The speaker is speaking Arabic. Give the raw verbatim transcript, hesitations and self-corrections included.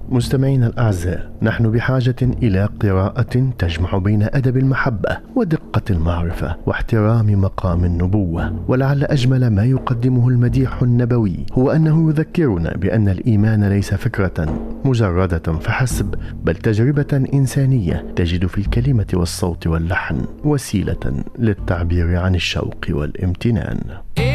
مستمعينا الأعزاء، نحن بحاجة إلى قراءة تجمع بين أدب المحبة ودقة المعرفة واحترام مقام النبوة. ولعل أجمل ما يقدمه المديح النبوي هو أنه يذكرنا بأن الإيمان ليس فكرة مجردة فحسب، بل تجربة إنسانية تجد في الكلمة والصوت واللحن وسيلة للتعبير عن الشوق والامتنان.